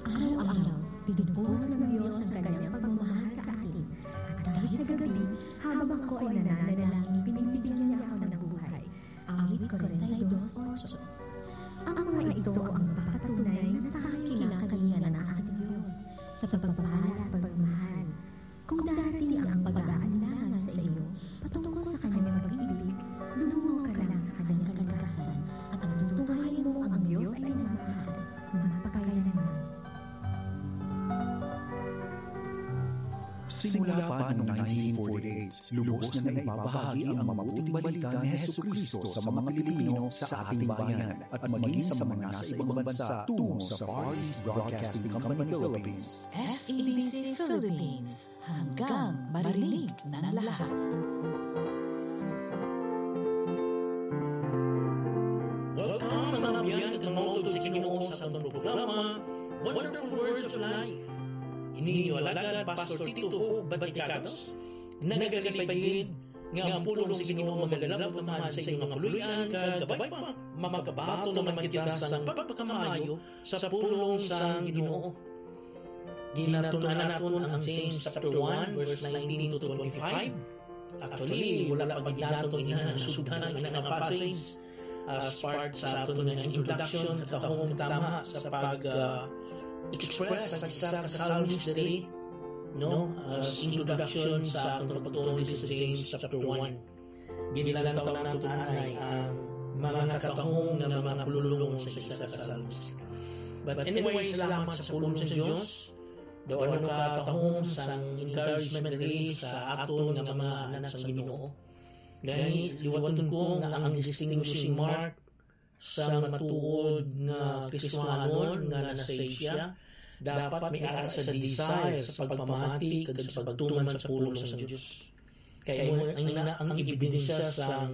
Araw-araw, pinupuso ng Diyos ang kanyang pagmamahal sa akin. At kahit sa gabi, habang ako ay nananalangin, pinibigyan niya ako ng buhay. Awit 42:8. Ang mga ito ang papatunay na tanging kinakalingan ng ating Diyos sa pagpapala at pagmamahal. Kung darating ang pag-aalinlangan sa iyo patungkol sa kanyang pag-ibig, dumungo ka lang sa kanyang kalagasan at ang tutuhayin mo ang Diyos ay nagmamahal, magpakailanman. Simula pa noong 1948, lubos na naibabahagi ang mabuting balita ni Hesukristo sa mga Pilipino sa ating bayan at maging sa mga nasa ibang bansa tungo sa Far East Broadcasting Company Philippines. FEBC Philippines, hanggang marinig ng lahat. Welcome mga biyan at nanonood sa Ginoo sa atong programa, Wonderful Words of Life. Ininyo alagad Pastor Tito Ho Batikados, nagagalipayin nga ang pulong sa Ginoo magagalap naman sa inyong mga puluyan, kagabay pa makabato naman kita sa pagpapakamayo sa pulong sa Ginoo. Ginatunan natin ang James chapter 1 verse 19 to 25. Actually, wala pa ginaton ina ang sudan ng passage as part sa ato ng introduction at akong tama sa pag-express sa isa ka psalmist diri, no, as introduction sa atong pagtuon sa James chapter 1. Ginilantaw na nato anay ang mga katahong na mga pululong sa isa ka psalmist. But anyway, salamat sa pulong sa Diyos. Daw ano katahong sang encouragement diri sa aton nga mga anak sa Ginoo. Gani liwaton ko nga ang distinguishing mark sa matuod nga Kristiyanon nga nasave siya, dapat may ara sa desire sa pagpamati kag sa pagtuman sa pulong sa Dios. Kay ang ebidensya sa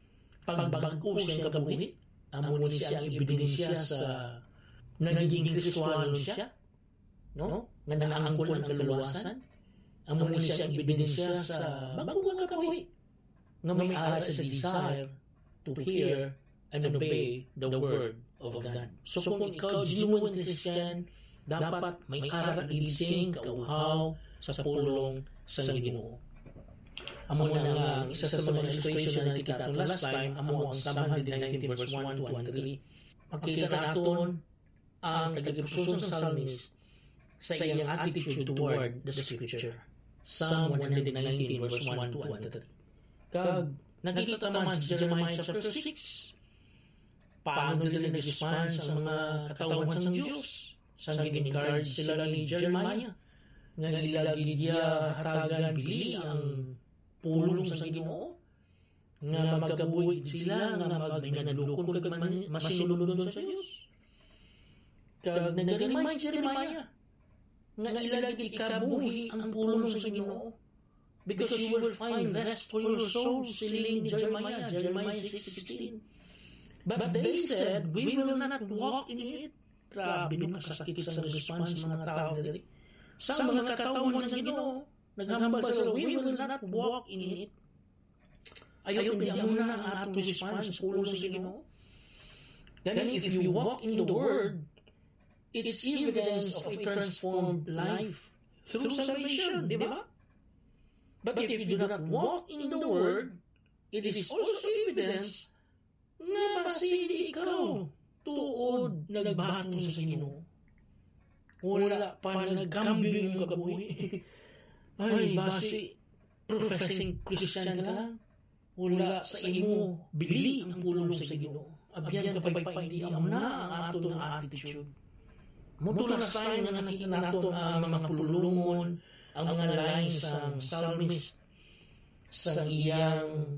pagbago siyang kabuhi, amo ni siya ang ebidensya sa nagiging Kristiyanon siya, no? Nga nangangkol ang kaluwasan, amo ni siya ang ebidensya sa bagong kabuhi nga may ara sa desire to hear and obey the word of God. So kung ikaw genuine Christian, dapat may ara ibising kauhaw sa pulong sa Ginoo. Amo na nga isa sa mga illustration na nakita natin last time, amo ang Psalm 119 verse 1 to 3. Makita natin ang tagagipuson ng psalmist sa iyang attitude toward the scripture. Psalm 119 verse 1 to 3. Kag nakita naman sa Jeremiah chapter 6, paano nila nag-respond sa mga katawan ng Diyos. Sang gin-encourage sila ni Jeremiah nga ilagi niya hatagan bili ang pulong sa Ginoo, nga magkabuhi sila nga magminanalukon kag masinulunod sa Diyos. Kag nag-remind si Jeremiah nga ilagi ikabuhi ang pulong sa Ginoo, because you will find rest for your soul, siling ni Jeremiah 6:16. But they said, we will not walk in it. Grabe nung kasakit sa response ng mga tao diri. Sa mga katawan sa Ginoo, naghambal sila, we will not walk in it. Ayaw hindi mo na ang atong response sa pulong sa Ginoo. Then if you walk in the Word, it's evidence of a transformed life through salvation, di ba? But if you do not walk in the Word, it is also evidence nga masindi ikaw tuod nagbatong sa Ginoo. Wala pa nagkambyo yung kabuhi. Ay, basi professing Christian ka lang. Wala sa imo bili ang pulong sa Ginoo. Abyan ka pa'y hindi ang na ang ato ng attitude. Mutulas tayo nga nakita nato ang mga pulungon, ang mga lines ng psalmist sa iyang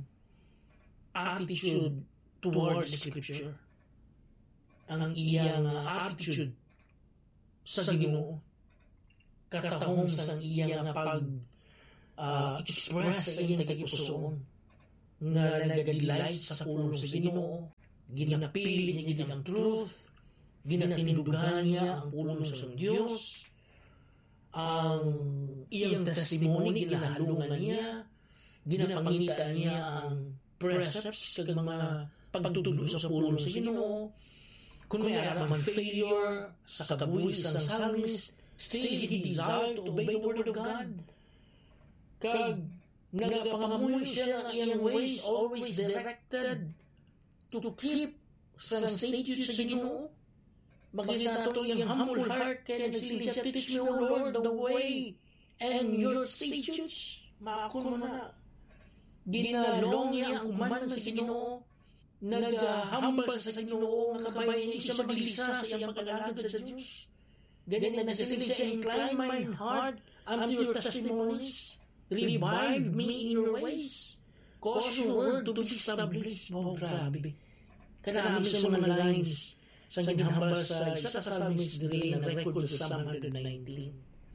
attitude toward the scripture. Ang iyang attitude sa Ginoo. Katahong sa iyang pag-express sa iyang tagipusoon nga nag-delight sa pulong sa Ginoo. Ginapili niya ang truth, ginatinudugan niya ang pulong sa Diyos, ang iyang testimony ginahalungan niya, ginapangita niya ang precepts kag mga pagtutulong sa pulong sa Ginoo, Kung may araman failure sa kabuhi isang psalmist, still he desired to obey the word of God. Kag nagapangamuyo siya ng iyang ways always directed to keep sa statutes sa Ginoo. Magiging nato iyang humble heart kaya nagsiling siya, teach me, O Lord, the way and your statutes. Makakon mo na. Ginalong niya ang kumanan sa Ginoo. Nag-humble sa Ginoo. Nakabayan niya siya maglisa sa iyang pag-alagad sa Diyos. Ganyan na nagsiling siya, incline my heart unto your testimonies. Revive me in your ways. Cause your word to be established. Oh, grabe. Kanami sa mga lines sa ginhambal sa isa ka psalmist diri ng record sa Psalm 119.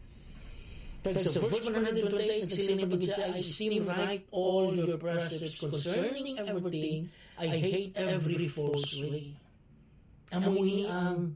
Pag sa verse 128, nagsiling siya, I esteem right all your precepts concerning everything. I hate every false way. Amuni ang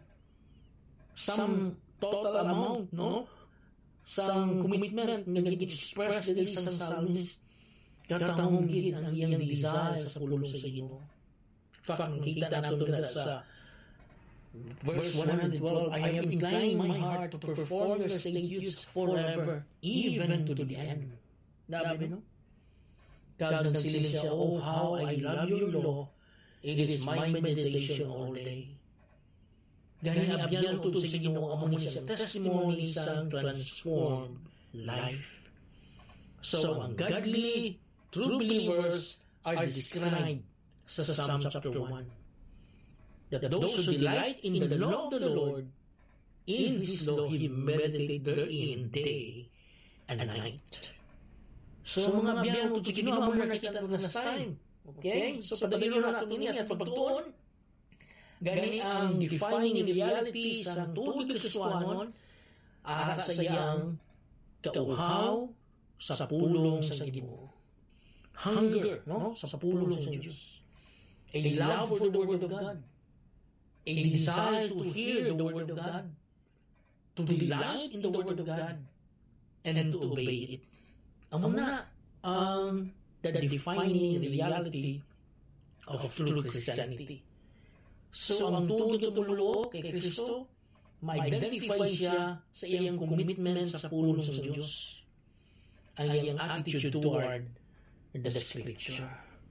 some total amount, no? Some commitment nga nag-express diri sa psalmist. Katahong gid ang iyang desire sa pulong sa Ginoo. Fact, kita nato dito sa verse 112, I have inclined my heart to perform your statutes forever, even to the end. Dabi, no? Kag nagsiling siya, oh, how I love your law. It is my meditation all day. Gani abyan utod sa Ginoo amo ni siya testimony sa transformed life. So, ang godly, true believers are described sa Psalm chapter 1. That those who delight in the law of the Lord, in His law He meditate therein day and night. So mga biyang ito sa Ginoo mo na nakita na last time. Okay? So padalilo na ito niya at pagtuon. Gani ang defining reality sa tuloy Kristiyanon ara sa iyang kauhaw sa pulong sa Ginoo. Hunger, no? Sa pulong sa Diyos. A love for the Word of God. A desire to hear the Word of God, to delight in the Word of God, and to obey it. Amo na ang the defining reality of true Christianity. So, ang tulo kay Kristo, ma-identify siya sa iyang commitment sa pulong sa Diyos. Ang iyang attitude toward the Scripture.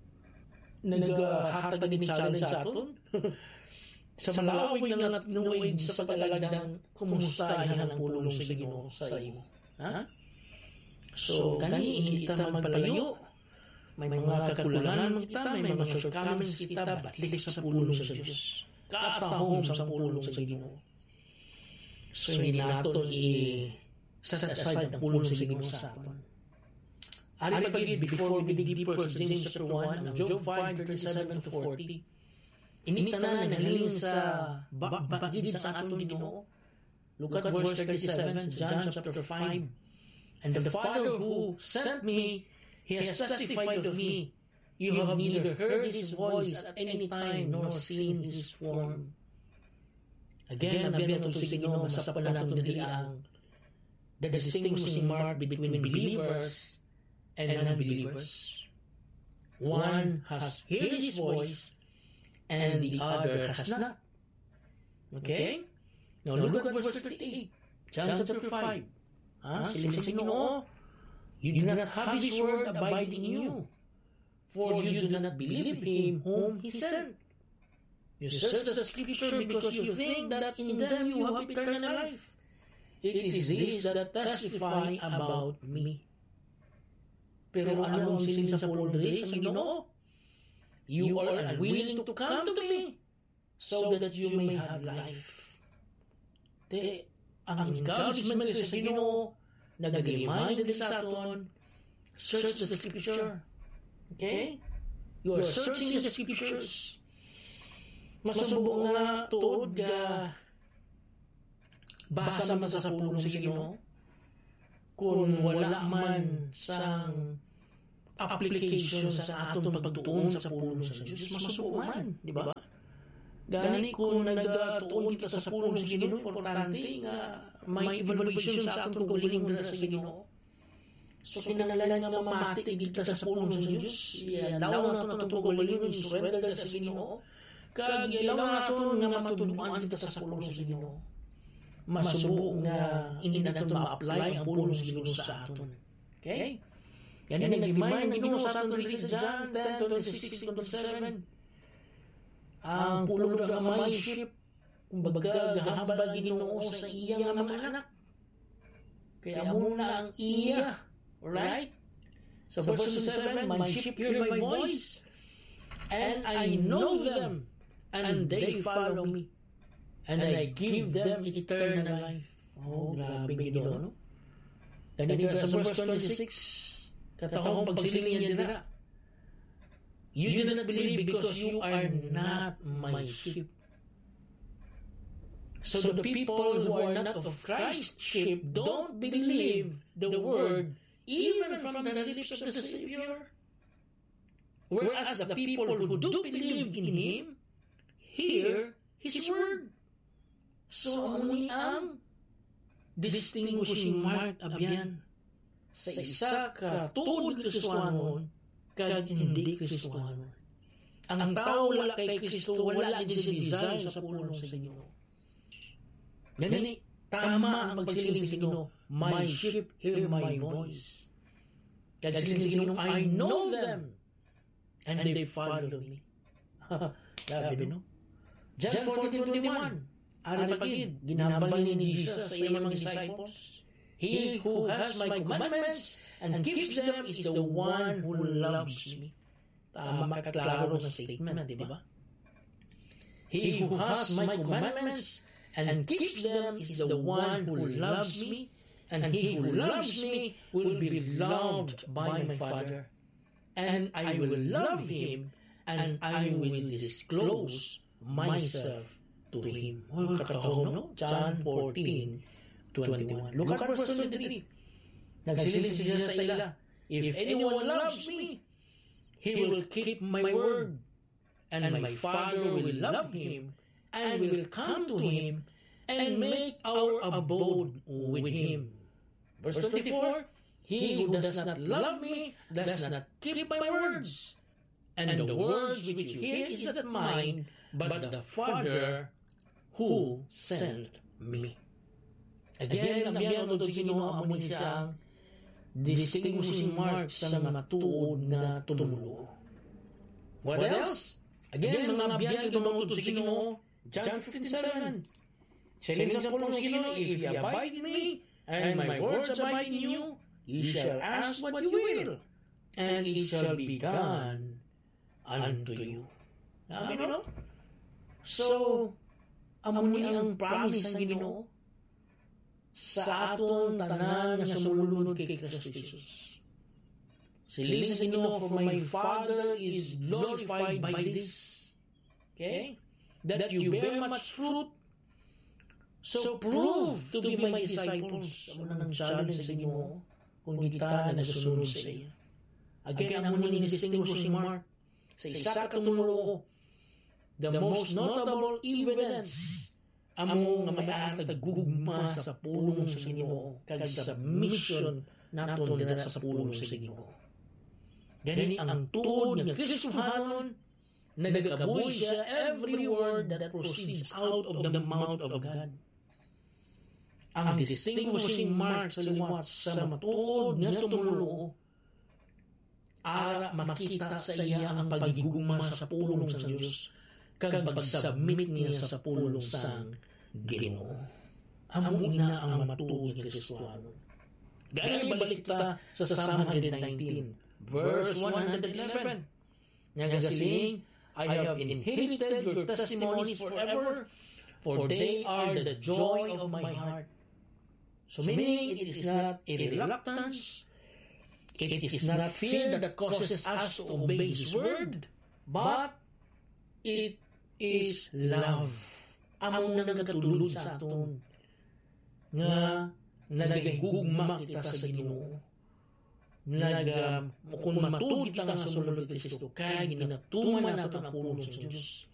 Naghatag din challenge sa aton. Sa malawig na tinuwid sa pag-alagdan, kumustahin ang pulong sa Ginoo sa imo. Ha? So, gani, hindi kita magpalayo. May mga kakulangan kita, may mga shortcomings kita, balik sa pulong sa Diyos. Katahom sa pulong sa Ginoo. So, hindi natin i-set aside ang pulong sa Ginoo sa aton. Ali pagigid, before we dig deeper sa James chapter 1, ang Job 5:37-40, inita na nalilin sa bagid sa aton Ginoo. Look at verse 37, John chapter 5. And the Father who sent me, He has testified of me. You have neither heard His voice at any time nor seen His form. Again, nabiyan natin sa Ginoo, masapan na natin dili ang the distinguishing mark between believers and unbelievers. One has heard His voice and the other has not. Okay? Now look at verse 38. John chapter 5. Siling sa Ginoo, you do not have His word abiding in you, for you do not believe Him whom He sent. You search the Scripture because you think that in them you have eternal life. It is this that testify about me. Pero anong siling sa pulong sa Ginoo? You are unwilling to come to me so that you may have life. Ang encouragement sa Ginoo, nag-remind sa aton, search the Scripture. Okay? You are searching the Scriptures. Masubo nga tuod ga basa man sa pulong sa Ginoo. Kung wala man sang application sa aton pagtuon sa pulong sa Diyos, masubo man, di ba? Gani kung nagtuon kita sa pulong sa Ginoo, importante nga may evaluation sa aton kaugalingon dira sa Ginoo. So kinahanglan nga mamati kita sa pulong sa Diyos. Law na aton kaugalingon, surrender sa Ginoo. Kag ilaw naton nga matuluan kita sa pulong sa Ginoo. Masubo nga hindi naton ma-apply ang pulong sa Ginoo sa aton. Okay? Yan ang nagimay ng Ginoo sa aton sa John 10:26-27. Ang pulong nga may ship kumbaga gahambal Ginoo sa iya nga mga anak. Kaya muna ang iya, right? Sa verse 7, my sheep hear my voice, and I know them, and they follow me, and I give them eternal life. Oh, grabe Ginoo, no? Ganito sa verse 26, katahong pagsiling niya dira, you do not believe because you are not my sheep. So the people who are not of Christ's sheep don't believe the word even from the lips of the Savior. Whereas the people who do believe in Him hear His word. So amuni ang distinguishing mark abyan sa isa ka tuod Kristohanon kag hindi Kristohanon. Ang tao wala kay Kristo, wala din siya desire sa pulong sa Ginoo. Ganani, tama ang pagsiling sa Ginoo. My sheep hear my voice. Kaya siling sa Ginoo, I know them, and they follow me. Grabe, no? John 14:21, ari pagid, ginambal ni Jesus sa iyang mga disciples. He who has my commandments and keeps them is the one who loves me. Tama kaklaro na statement, di ba? He who has my commandments and keeps them is the one who loves me, and he who loves me will be loved by my Father, and I will love him, and I will disclose myself to him. Oh, katahong, no? John 14:21. Look at verse 23. Nagsiling siya sa ila, if anyone loves me, he will keep my word, and my Father will love him, and we will come to him and make our abode with him. Verse 24, he who does not love me does not keep my words. And the words which you hear is not mine, but the Father who sent me. Again, nabiyan o sa Ginoo amo ni siyang distinguishing mark sa mga tuod na tumulo. What else? Again, mga biyan tumungod sa Ginoo, John 15:7. Siling sa pulong sa Ginoo, if you abide in me, and my words abide in you, ye shall ask what you will, and it shall be done unto you. Amen, no? So, amuni ang promise ng Ginoo sa aton tanan nga sumulunod kay Kristo Jesus. Siling sa Ginoo, for my Father is glorified by this. Okay? That you bear much fruit, so prove to be my disciples. Amo nang challenge sa Ginoo kung kita na nasusunod sa iya. Again, amo ni distinguishing mark sa isa ka tumulo. The most notable evidence amo nga maatag gugma sa pulong sa Ginoo kag sa mission naton dinha sa pulong sa Ginoo. Gani ang tuod nga Kristohanon, nagakaboy siya every word that proceeds out of the mouth of God. Ang distinguishing mark sa liwat sa matuod nga tumulo, ara makita sa iya ang pagigugma sa pulong sa Diyos kag pagsubmit niya sa pulong sang Ginoo. Amo ina ang matuod nga Kristohanon. Gani balik ta sa Psalm 119 verse 111. Nagasiling, I have inherited your testimonies forever, for they are the joy of my heart. So meaning, it is not a reluctance, it is not fear that causes us to obey His word, but it is love. Among nagkatulod sa aton nga nagahigugma kita sa Ginoo. Kung matud kita nga sulod kay Kristo, kaya ginatuman natin ang pulong sa Diyos.